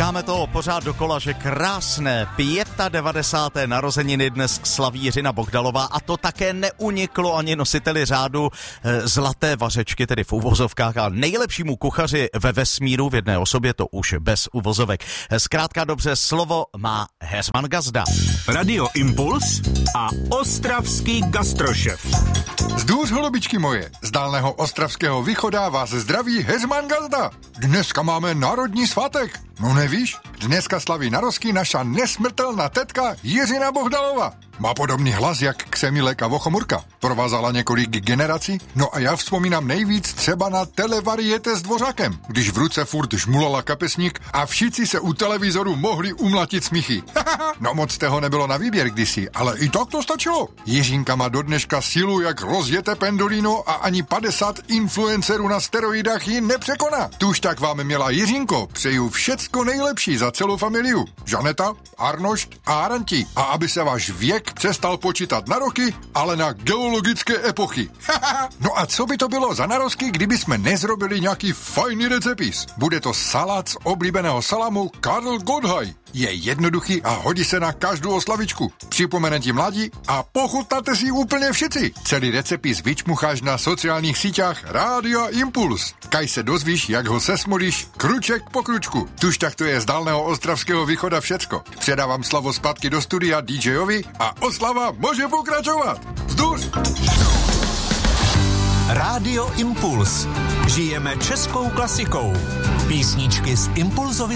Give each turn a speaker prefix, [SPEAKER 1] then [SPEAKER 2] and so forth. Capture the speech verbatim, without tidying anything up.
[SPEAKER 1] Říkáme to pořád dokola, že krásné devadesátého páté narozeniny dnes slaví Jiřina Bohdalová a to také neuniklo ani nositeli řádu e, zlaté vařečky, tedy v uvozovkách, a nejlepšímu kuchaři ve vesmíru v jedné osobě, to už bez uvozovek. Zkrátka dobře, slovo má Heřman Gazda.
[SPEAKER 2] Radio Impuls a ostravský gastrošef.
[SPEAKER 3] Zdůř, holubičky moje, z dálného ostravského východa vás zdraví Heřman Gazda. Dneska máme národní svátek. No nevíš? Dneska slaví narozky naša nesmrtelná tetka Jiřina Bohdalova. Má podobný hlas jak Ksemilek a Vochomurka. Provázala několik generací, no a já vzpomínám nejvíc třeba na televariete s Dvořákem, když v ruce furt žmulala kapesník a všichni se u televizoru mohli umlatit smíchy. No moc toho nebylo na výběr kdysi, ale i tak to stačilo. Jiřinka má do dneška sílu jak rozjeté pendolino a ani padesát influencerů na steroidách ji nepřekoná. Tuž tak vám měla Jiřinko, přeju všecko nejlepší za celou familiu. Žaneta, Arnošt a Aranti. A aby se váš věk přestal počítat na roky, ale na geologické epochy. No a co by to bylo za narozky, kdyby jsme nezrobili nějaký fajný recepis? Bude to salát z oblíbeného salamu Karl Godhaj. Je jednoduchý a hodí se na každou oslavičku. Připomene ti mladí a pochutnáte si úplně všichni. Celý recepis vyčmucháš na sociálních síťách Rádia Impuls. Kaj se dozvíš, jak ho sesmolíš kruček po kručku. Tuž tak to je z dálného ostravského východa všecko. Předávám slovo zpátky do studia DJovi a oslava může pokračovat. Vzduš!
[SPEAKER 2] Rádio Impuls. Žijeme českou klasikou. Písničky z impulzových